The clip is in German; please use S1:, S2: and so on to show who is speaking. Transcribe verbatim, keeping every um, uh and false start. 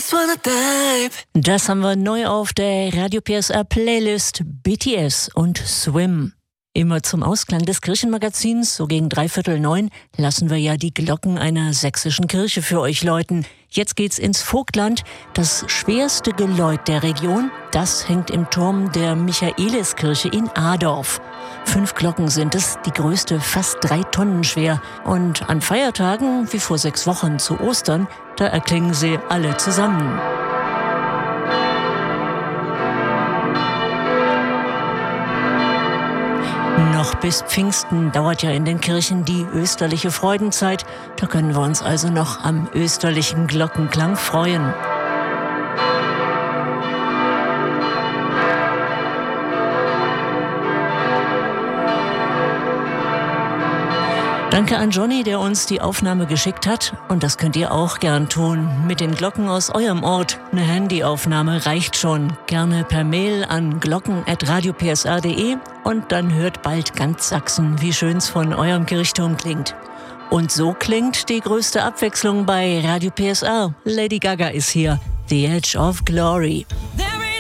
S1: just wanna dive.
S2: Das haben wir neu auf der Radio P S R Playlist. B T S und Swim. Immer zum Ausklang des Kirchenmagazins, so gegen dreiviertel neun, lassen wir ja die Glocken einer sächsischen Kirche für euch läuten. Jetzt geht's ins Vogtland. Das schwerste Geläut der Region, das hängt im Turm der Michaeliskirche in Adorf. Fünf Glocken sind es, die größte fast drei Tonnen schwer. Und an Feiertagen, wie vor sechs Wochen zu Ostern, da erklingen sie alle zusammen. Noch bis Pfingsten dauert ja in den Kirchen die österliche Freudenzeit. Da können wir uns also noch am österlichen Glockenklang freuen. Danke an Johnny, der uns die Aufnahme geschickt hat. Und das könnt ihr auch gern tun. Mit den Glocken aus eurem Ort. Eine Handyaufnahme reicht schon. Gerne per Mail an glocken at radio p s r punkt d e und dann hört bald ganz Sachsen, wie schön's von eurem Kirchturm klingt. Und so klingt die größte Abwechslung bei Radio P S R. Lady Gaga ist hier. The Edge of Glory.
S1: The